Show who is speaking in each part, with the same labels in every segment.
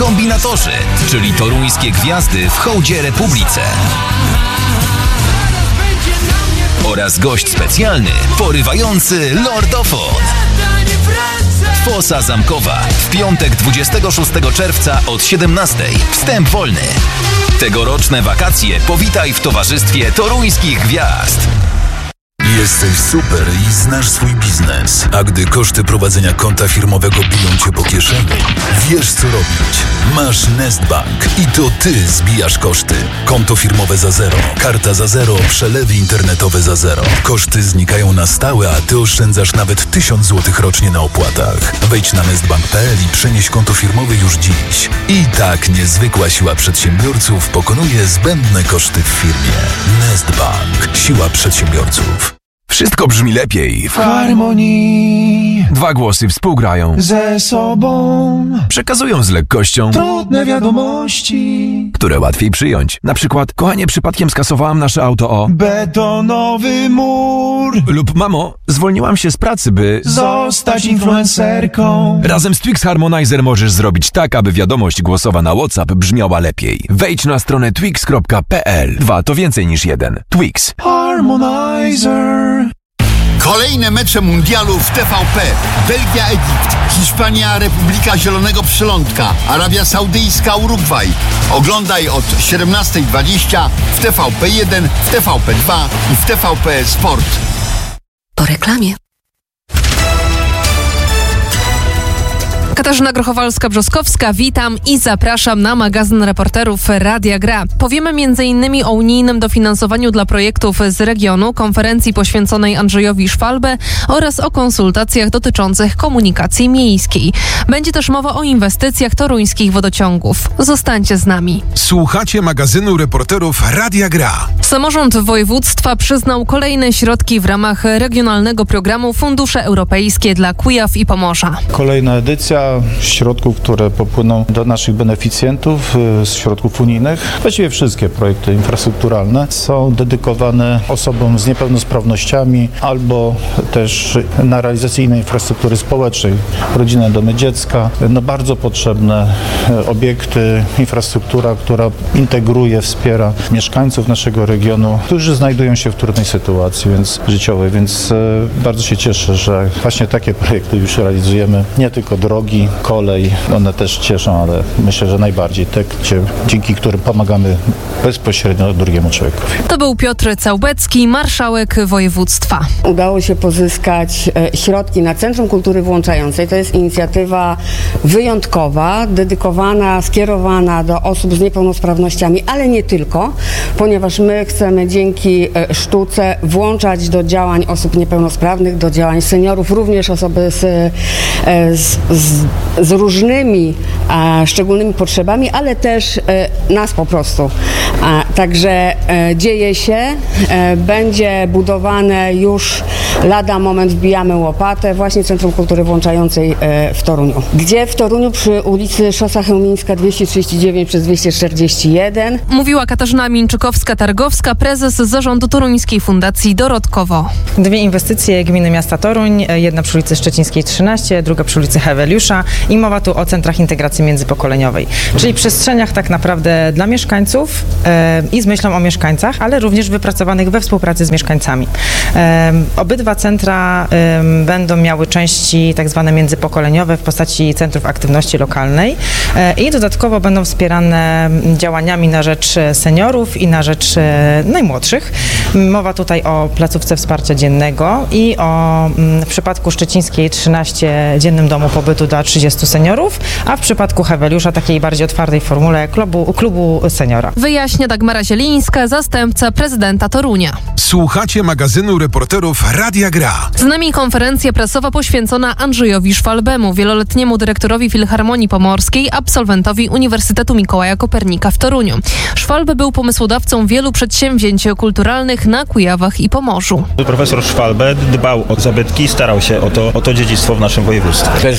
Speaker 1: Kombinatorzy, czyli toruńskie gwiazdy w hołdzie Republice. Oraz gość specjalny, porywający lordofon. Fosa Zamkowa w piątek 26 czerwca od 17:00. Wstęp wolny. Tegoroczne wakacje powitaj w towarzystwie toruńskich gwiazd.
Speaker 2: Jesteś super i znasz swój biznes, a gdy koszty prowadzenia konta firmowego biją cię po kieszeni, wiesz co robić. Masz Nestbank i to ty zbijasz koszty. Konto firmowe za zero, karta za zero, przelewy internetowe za zero. Koszty znikają na stałe, a ty oszczędzasz nawet 1000 zł rocznie na opłatach. Wejdź na nestbank.pl i przenieś konto firmowe już dziś. I tak niezwykła siła przedsiębiorców pokonuje zbędne koszty w firmie. Nestbank. Siła przedsiębiorców.
Speaker 3: Wszystko brzmi lepiej
Speaker 4: w harmonii.
Speaker 3: Dwa głosy współgrają
Speaker 4: ze sobą.
Speaker 3: Przekazują z lekkością
Speaker 4: trudne wiadomości,
Speaker 3: które łatwiej przyjąć. Na przykład, kochanie, przypadkiem skasowałam nasze auto o
Speaker 4: betonowy mur.
Speaker 3: Lub mamo, zwolniłam się z pracy, by
Speaker 4: zostać influencerką.
Speaker 3: Razem z Twix Harmonizer możesz zrobić tak, aby wiadomość głosowa na WhatsApp brzmiała lepiej. Wejdź na stronę twix.pl. 2 to więcej niż 1. Twix
Speaker 4: Harmonizer.
Speaker 5: Kolejne mecze mundialu w TVP. Belgia-Egipt, Hiszpania, Republika Zielonego Przylądka, Arabia Saudyjska, Urugwaj. Oglądaj od 17:20 w TVP1, w TVP2 i w TVP Sport.
Speaker 6: Po reklamie.
Speaker 7: Katarzyna Grochowalska-Brzoskowska, witam i zapraszam na magazyn reporterów Radia Gra. Powiemy m.in. o unijnym dofinansowaniu dla projektów z regionu, konferencji poświęconej Andrzejowi Szwalbe oraz o konsultacjach dotyczących komunikacji miejskiej. Będzie też mowa o inwestycjach toruńskich wodociągów. Zostańcie z nami.
Speaker 8: Słuchacie magazynu reporterów Radia Gra.
Speaker 7: Samorząd województwa przyznał kolejne środki w ramach regionalnego programu Fundusze Europejskie dla Kujaw i Pomorza.
Speaker 9: Kolejna edycja środków, które popłyną do naszych beneficjentów z środków unijnych. Właściwie wszystkie projekty infrastrukturalne są dedykowane osobom z niepełnosprawnościami albo też na realizację innej infrastruktury społecznej, rodzinne domy dziecka. Bardzo potrzebne obiekty, infrastruktura, która integruje, wspiera mieszkańców naszego regionu, którzy znajdują się w trudnej sytuacji życiowej, więc bardzo się cieszę, że właśnie takie projekty już realizujemy. Nie tylko drogi, kolej, one też cieszą, ale myślę, że najbardziej te, dzięki którym pomagamy bezpośrednio drugiemu człowiekowi.
Speaker 7: To był Piotr Całbecki, marszałek województwa.
Speaker 10: Udało się pozyskać środki na Centrum Kultury Włączającej. To jest inicjatywa wyjątkowa, dedykowana, skierowana do osób z niepełnosprawnościami, ale nie tylko, ponieważ my chcemy dzięki sztuce włączać do działań osób niepełnosprawnych, do działań seniorów, również osoby z różnymi szczególnymi potrzebami, ale też nas po prostu. Także dzieje się, będzie budowane już lada moment, wbijamy łopatę, właśnie Centrum Kultury Włączającej w Toruniu. Gdzie w Toruniu? Przy ulicy Szosa Chełmińska 239 przez 241.
Speaker 7: Mówiła Katarzyna Mińczykowska-Targowska, prezes zarządu Toruńskiej Fundacji Dorotkowo.
Speaker 11: Dwie inwestycje gminy miasta Toruń, jedna przy ulicy Szczecińskiej 13, druga przy ulicy Heweliusza i mowa tu o centrach integracji międzypokoleniowej, czyli przestrzeniach tak naprawdę dla mieszkańców i z myślą o mieszkańcach, ale również wypracowanych we współpracy z mieszkańcami. Obydwa centra będą miały części tak zwane międzypokoleniowe w postaci centrów aktywności lokalnej i dodatkowo będą wspierane działaniami na rzecz seniorów i na rzecz najmłodszych. Mowa tutaj o placówce wsparcia dziennego i o w przypadku Szczecińskiej 13 dziennym domu pobytu dla 30 seniorów, a w przypadku Heweliusza takiej bardziej otwartej formule klubu seniora.
Speaker 7: Wyjaśnia Dagmara Zielińska, zastępca prezydenta Torunia.
Speaker 8: Słuchacie magazynu reporterów Radia Gra.
Speaker 7: Z nami konferencja prasowa poświęcona Andrzejowi Szwalbemu, wieloletniemu dyrektorowi Filharmonii Pomorskiej, absolwentowi Uniwersytetu Mikołaja Kopernika w Toruniu. Szwalbe był pomysłodawcą wielu przedsięwzięć kulturalnych na Kujawach i Pomorzu.
Speaker 12: Profesor Szwalbe dbał o zabytki, starał się o to dziedzictwo w naszym województwie.
Speaker 13: Bez wątpienia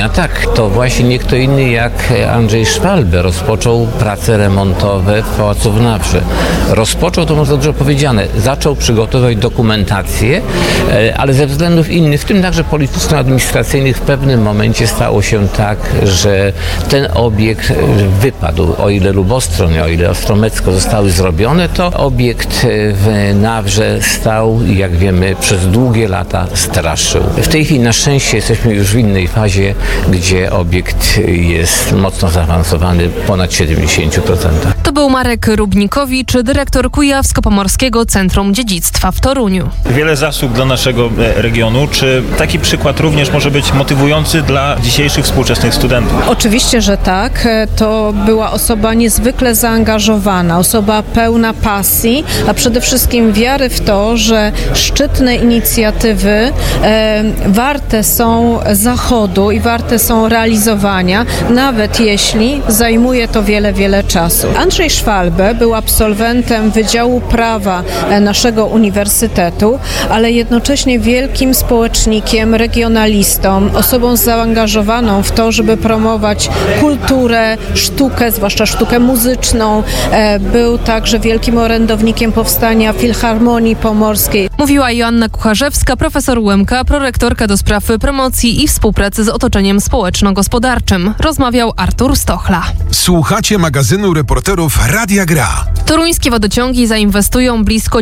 Speaker 12: wspomnienia, tak, to właśnie nie kto inny jak Andrzej Szwalbe rozpoczął prace remontowe w Pałacu w Nawrze. Rozpoczął, to może dobrze powiedziane, zaczął przygotowywać dokumentację, ale ze względów innych, w tym także polityczno-administracyjnych, w pewnym momencie stało się tak, że ten obiekt wypadł. O ile Lubostron, o ile Ostromecko zostały zrobione, to obiekt w Nawrze stał, jak wiemy, przez długie lata straszył. W tej chwili na szczęście jesteśmy już w innej fazie, gdzie obiekt jest mocno zaawansowany, ponad 70%.
Speaker 7: To był Marek Rubnikowicz, dyrektor Kujawsko-Pomorskiego Centrum Dziedzictwa w Toruniu.
Speaker 13: Wiele zasług dla naszego regionu. Czy taki przykład również może być motywujący dla dzisiejszych współczesnych studentów?
Speaker 14: Oczywiście, że tak. To była osoba niezwykle zaangażowana, osoba pełna pasji, a przede wszystkim wiary w to, że szczytne inicjatywy warte są zachodu i warte są realizowania, nawet jeśli zajmuje to wiele czasu. Andrzej Szwalbe był absolwentem Wydziału Prawa naszego uniwersytetu, ale jednocześnie wielkim społecznikiem, regionalistą, osobą zaangażowaną w to, żeby promować kulturę, sztukę, zwłaszcza sztukę muzyczną. Był także wielkim orędownikiem powstania Filharmonii Pomorskiej.
Speaker 7: Mówiła Joanna Kucharzewska, profesor UMK, prorektorka do spraw promocji i współpracy z otoczeniem społeczno-gospodarczym. Rozmawiał Artur Stochla.
Speaker 8: Słuchacie magazynu reporterów Radia Gra.
Speaker 7: Toruńskie wodociągi zainwestują blisko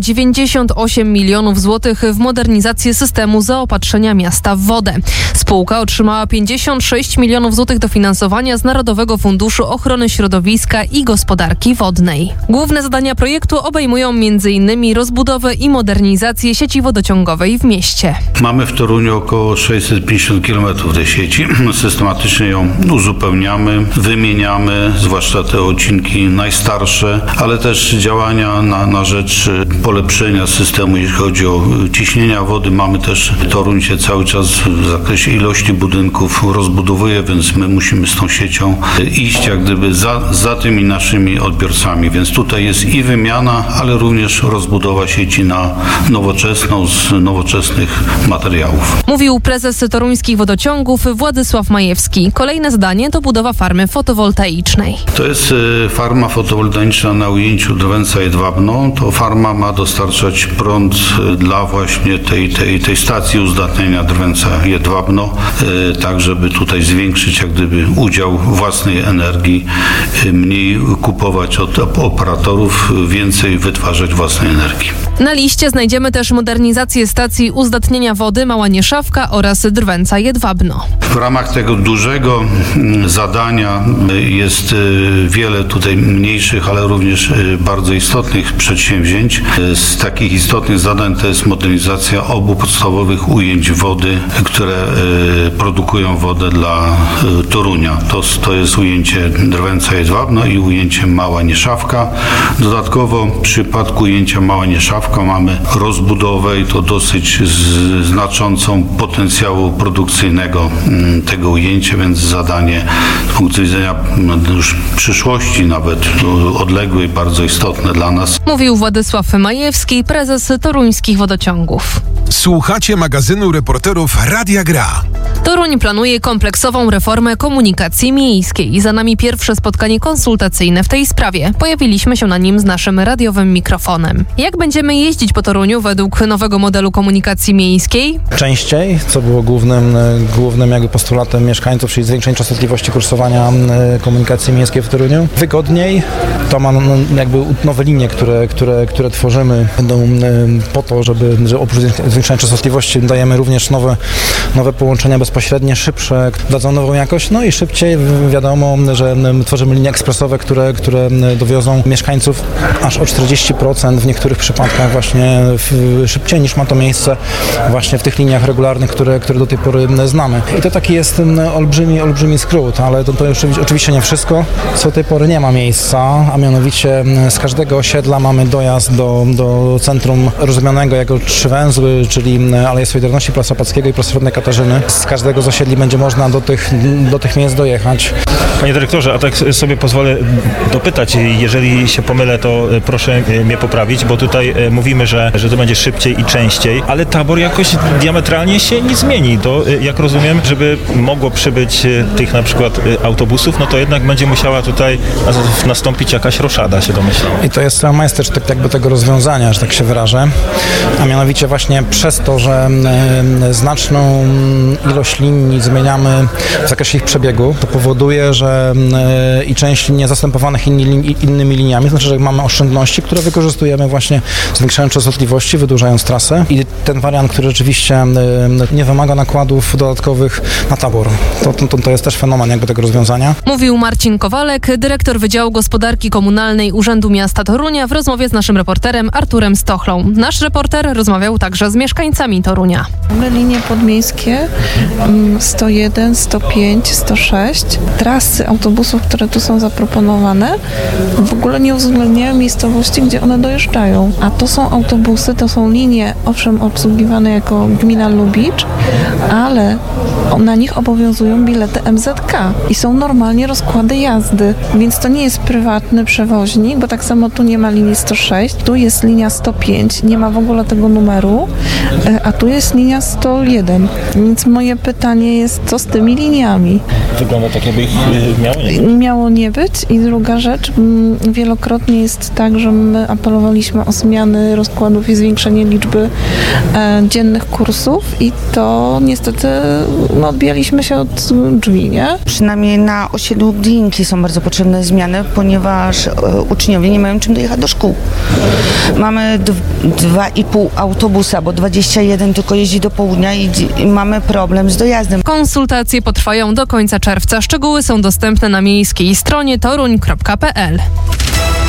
Speaker 7: 98 milionów złotych w modernizację systemu zaopatrzenia miasta w wodę. Spółka otrzymała 56 milionów złotych dofinansowania z Narodowego Funduszu Ochrony Środowiska i Gospodarki Wodnej. Główne zadania projektu obejmują m.in. rozbudowę i modernizację sieci wodociągowej w mieście.
Speaker 15: Mamy w Toruniu około 650 km tej sieci. Systematycznie ją uzupełniamy, wymieniamy, zwłaszcza te odcinki najstarsze, ale też działania na rzecz polepszenia systemu, jeśli chodzi o ciśnienia wody. Mamy też, Toruń się cały czas w zakresie ilości budynków rozbudowuje, więc my musimy z tą siecią iść jak gdyby za tymi naszymi odbiorcami, więc tutaj jest i wymiana, ale również rozbudowa sieci na nowoczesną, z nowoczesnych materiałów.
Speaker 7: Mówił prezes toruńskich wodociągów Władysław Majewski. Kolejne zadanie to budowa farmy fotowoltaicznej.
Speaker 15: To jest farma fotowoltaiczna na ujęciu Drwęca-Jedwabno. To farma ma dostarczać prąd dla właśnie tej stacji uzdatnienia Drwęca-Jedwabno, tak żeby tutaj zwiększyć jak gdyby udział własnej energii, mniej kupować od operatorów, więcej wytwarzać własnej energii.
Speaker 7: Na liście znajdziemy też modernizację stacji uzdatnienia wody Mała Nieszawka oraz Drwęca-Jedwabno.
Speaker 15: W ramach tego dużego zadania jest wiele tutaj mniejszych, ale również bardzo istotnych przedsięwzięć. Z takich istotnych zadań to jest modernizacja obu podstawowych ujęć wody, które produkują wodę dla Torunia. To jest ujęcie Drwęca-Jedwabno i ujęcie Mała Nieszawka. Dodatkowo w przypadku ujęcia Mała Nieszawka mamy rozbudowę i to dosyć znaczącą potencjału produkcyjnego tego ujęcia, więc zadanie z punktu widzenia już przyszłości nawet odległej, bardzo istotne dla nas.
Speaker 7: Mówił Władysław Majewski, prezes toruńskich wodociągów.
Speaker 8: Słuchacie magazynu reporterów Radia Gra.
Speaker 7: Toruń planuje kompleksową reformę komunikacji miejskiej. Za nami pierwsze spotkanie konsultacyjne w tej sprawie. Pojawiliśmy się na nim z naszym radiowym mikrofonem. Jak będziemy jeździć po Toruniu według nowego modelu komunikacji miejskiej?
Speaker 16: Częściej, co było głównym jakby postulatem mieszkańców, czyli zwiększenie częstotliwości kursowania komunikacji miejskiej w Toruniu. Wygodniej, to ma jakby nowe linie, które tworzymy, będą po to, że oprócz zwiększenia częstotliwości dajemy również nowe połączenia bezpośrednie, szybsze, dadzą nową jakość, no i szybciej wiadomo, że tworzymy linie ekspresowe, które dowiozą mieszkańców aż o 40% w niektórych przypadkach właśnie szybciej niż ma to miejsce właśnie w tych liniach regularnych, które do tej pory znamy. I to taki jest olbrzymi skrót, ale to oczywiście nie wszystko. wszystko, co do tej pory nie ma miejsca, a mianowicie z każdego osiedla mamy dojazd do centrum rozumianego jako trzy węzły, czyli Aleja Solidarności, Placu Opackiego i Prosto Świętej Katarzyny. Z każdego z osiedli będzie można do tych miejsc dojechać.
Speaker 13: Panie dyrektorze, a tak sobie pozwolę dopytać, jeżeli się pomylę, to proszę mnie poprawić, bo tutaj mówimy, że to będzie szybciej i częściej, ale tabor jakoś diametralnie się nie zmieni. To, jak rozumiem, żeby mogło przybyć tych na przykład autobusów, no to jednak będzie musiała tutaj nastąpić jakaś roszada, się domyślam.
Speaker 16: I to jest majstersztyk jakby tego rozwiązania, że tak się wyrażę, a mianowicie właśnie przez to, że znaczną ilość linii zmieniamy w zakresie ich przebiegu, to powoduje, że i część linii zastępowanych innymi liniami, to znaczy, że mamy oszczędności, które wykorzystujemy właśnie zwiększając częstotliwości, wydłużając trasę i ten wariant, który rzeczywiście nie wymaga nakładów dodatkowych na tabor. To jest też fenomen jakby tego rozwiązania.
Speaker 7: Mówił Marcin Kowalek, dyrektor Wydziału Gospodarki Komunalnej Urzędu Miasta Torunia w rozmowie z naszym reporterem Arturem Stochlą. Nasz reporter rozmawiał także z mieszkańcami Torunia.
Speaker 17: Mamy linie podmiejskie 101, 105, 106. Trasy autobusów, które tu są zaproponowane, w ogóle nie uwzględniają miejscowości, gdzie one dojeżdżają. A to są autobusy, to są linie, owszem, obsługiwane jako gmina Lubicz, ale na nich obowiązują bilety MZK i są normalnie rozkłady jazdy, więc to nie jest prywatny przewoźnik, bo tak samo tu nie ma linii 106, tu jest linia 105, nie ma w ogóle tego numeru, a tu jest linia 101, więc moje pytanie jest, co z tymi liniami?
Speaker 13: Wygląda tak, jakby ich
Speaker 17: miało nie być. I druga rzecz, wielokrotnie jest tak, że my apelowaliśmy o zmiany rozkładów i zwiększenie liczby dziennych kursów i to niestety odbijaliśmy się od drzwi, nie?
Speaker 18: Przynajmniej na osiedlu Glinki są bardzo potrzebne zmiany, ponieważ uczniowie nie mają czym dojechać do szkół. Mamy 2,5 autobusa, bo 21 tylko jeździ do południa i mamy problem z dojazdem.
Speaker 7: Konsultacje potrwają do końca czerwca. Szczegóły są dostępne na miejskiej stronie toruń.pl.